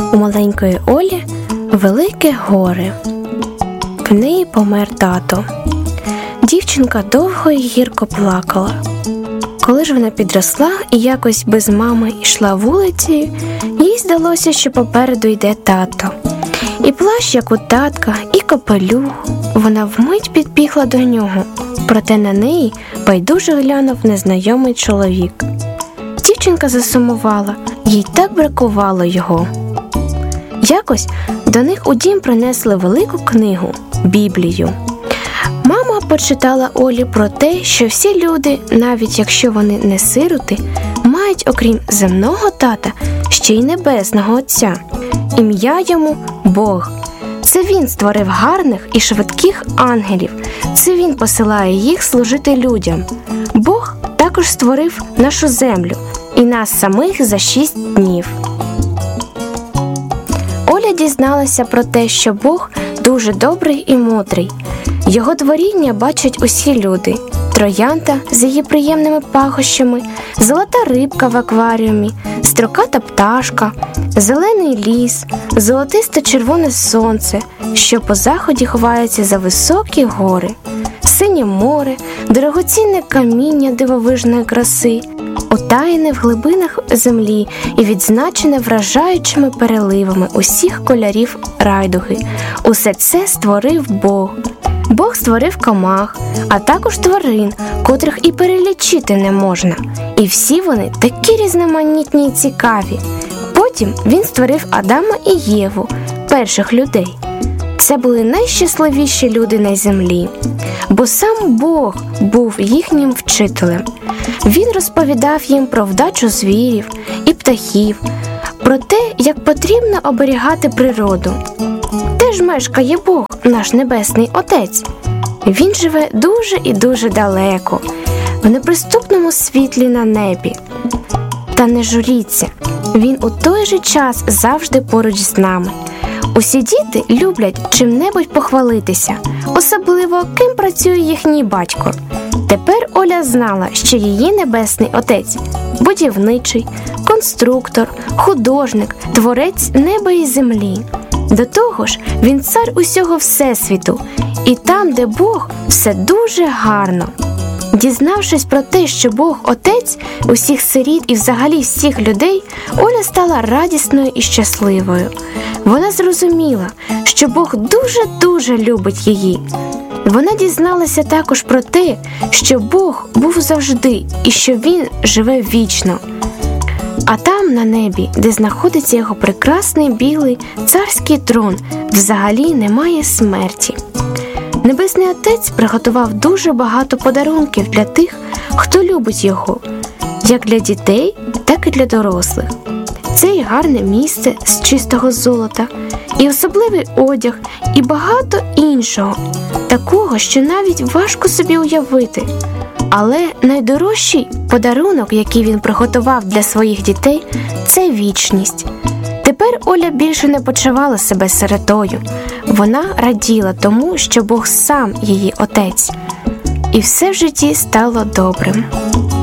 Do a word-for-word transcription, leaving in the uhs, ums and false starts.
У маленької Олі велике горе. В неї помер тато. Дівчинка довго і гірко плакала. Коли ж вона підросла і якось без мами йшла вулицею, їй здалося, що попереду йде тато. І плащ, як у татка, і капелюх. Вона вмить підбігла до нього, проте на неї байдуже глянув незнайомий чоловік. Дівчинка засумувала, їй так бракувало його. Якось до них у дім принесли велику книгу – Біблію. Мама почитала Олі про те, що всі люди, навіть якщо вони не сироти, мають, окрім земного тата, ще й небесного Отця. Ім'я йому – Бог. Це він створив гарних і швидких ангелів. Це він посилає їх служити людям. Бог також створив нашу землю і нас самих за шість днів. Оля дізналася про те, що Бог дуже добрий і мудрий. Його творіння бачать усі люди. Троянда з її приємними пахощами, золота рибка в акваріумі, строката пташка, зелений ліс, золотисто-червоне сонце, що по заході ховається за високі гори, синє море, дорогоцінне каміння дивовижної краси, утаєне в глибинах землі і відзначене вражаючими переливами усіх кольорів райдуги. Усе це створив Бог. Бог створив комах, а також тварин, котрих і перелічити не можна. І всі вони такі різноманітні і цікаві. Потім він створив Адама і Єву, перших людей. Це були найщасливіші люди на землі, бо сам Бог був їхнім вчителем. Він розповідав їм про вдачу звірів і птахів, про те, як потрібно оберігати природу. Де ж мешкає Бог, наш Небесний Отець? Він живе дуже і дуже далеко, в неприступному світлі на небі. Та не журіться, він у той же час завжди поруч з нами. Усі діти люблять чим-небудь похвалитися, особливо ким працює їхній батько. Тепер Оля знала, що її Небесний Отець – будівничий, конструктор, художник, творець неба і землі. До того ж, він цар усього всесвіту, і там, де Бог, все дуже гарно. Дізнавшись про те, що Бог – Отець усіх сиріт і взагалі всіх людей, Оля стала радісною і щасливою. Вона зрозуміла, що Бог дуже-дуже любить її. Вона дізналася також про те, що Бог був завжди і що Він живе вічно. А там, на небі, де знаходиться його прекрасний білий царський трон, взагалі немає смерті. Небесний Отець приготував дуже багато подарунків для тих, хто любить його, як для дітей, так і для дорослих. Це і гарне місце з чистого золота, і особливий одяг, і багато іншого, такого, що навіть важко собі уявити. Але найдорожчий подарунок, який він приготував для своїх дітей, це вічність. Тепер Оля більше не почувала себе сиротою. Вона раділа тому, що Бог сам її Отець. І все в житті стало добрим.